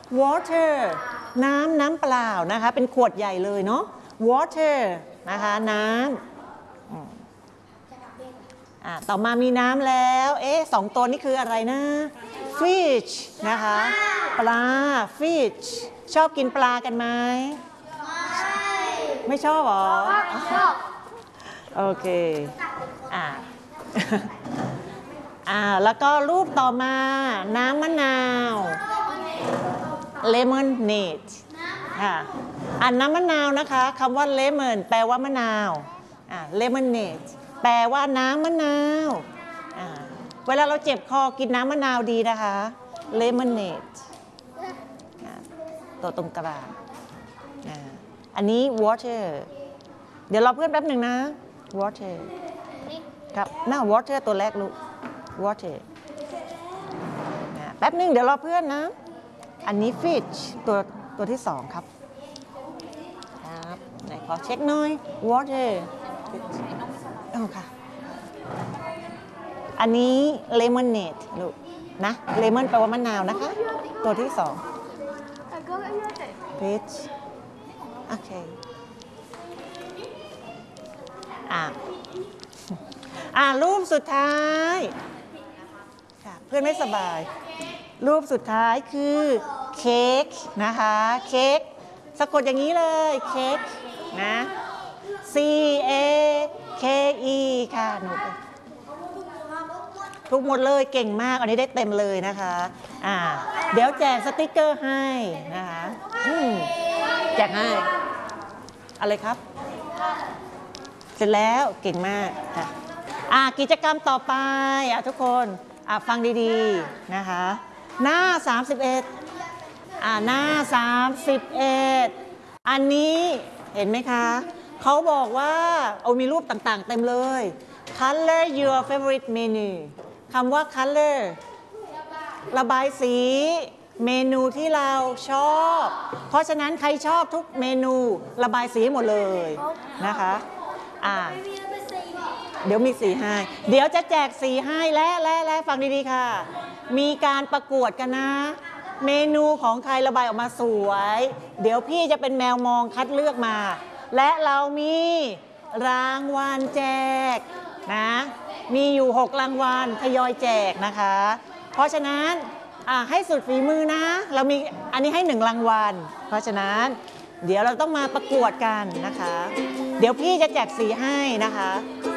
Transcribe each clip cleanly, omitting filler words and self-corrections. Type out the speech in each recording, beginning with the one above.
water น้ำเปล่านะคะเป็นขวดใหญ่เลยเนาะ water นะคะน้ำต่อมามีน้ำแล้วสองตัวนี้คืออะไรนะ fish นะคะปลา fish ชอบกินปลากันไหมไม่ชอบหรอโอเคแล้วก็รูปต่อมาน้ำมะนาว lemonade ค่ะน้ำมะนาวนะคะคำว่า lemon แปลว่ามะนาว lemonade แปลว่าน้ำมะนาวเวลาเราเจ็บคอกินน้ำมะนาวดีนะคะ lemonade ตัวตรงกลางอันนี้ water เดี๋ยวรอเพื่อนแป๊บหนึ่งนะ water ครับwater ตัวแรกลูก water แป๊บหนึ่งเดี๋ยวรอเพื่อนนะอันนี้ fish ตัวที่สองครับไหนขอเช็คหน่อย water ค่ะอันนี้ lemonade ลูกนะ lemon แปลว่ามะนาวนะคะตัวที่สอง fish โอเครูปสุดท้ายเพื่อนไม่สบายรูปสุดท้ายคือเค้กนะคะเค้กสะกดอย่างนี้เลยเค้กนะ C A K E ค่ะหนูทุกหมดเลยเก่งมากอันนี้ได้เต็มเลยนะคะเดี๋ยวแจกสติกเกอร์ให้นะคะแจกให้อะไรครับเสร็จแล้วเก่งมากค่ะกิจกรรมต่อไปทุกคนฟังดีๆนะคะหน้า31หน้า31อันนี้เห็นไหมคะเขาบอกว่ามีรูปต่างๆเต็มเลย color your favorite menu คำว่า color ระบายสีเมนูที่เราชอบเพราะฉะนั้นใครชอบทุกเมนูระบายสีหมดเลยนะคะเดี๋ยวมีสีให้เดี๋ยวจะแจกสีให้และฟังดีๆค่ะมีการประกวดกันนะเมนูของใครระบายออกมาสวยเดี๋ยวพี่จะเป็นแมวมองคัดเลือกมาและเรามีรางวัลแจกนะมีอยู่6รางวัลทยอยแจกนะคะเพราะฉะนั้นให้สุดฝีมือนะเรามีอันนี้ให้1รางวัลเพราะฉะนั้นเดี๋ยวเราต้องมาประกวดกันนะคะเดี๋ยวพี่จะแจกสีให้นะคะ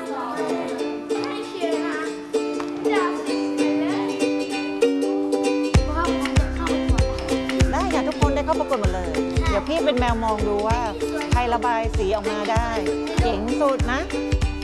ได้ค่ะทุกคนได้เข้าประกวดหมดเลยเดี๋ยวพี่เป็นแมวมองดูว่าใครระบายสีออกมาได้เจ๋งสุดนะ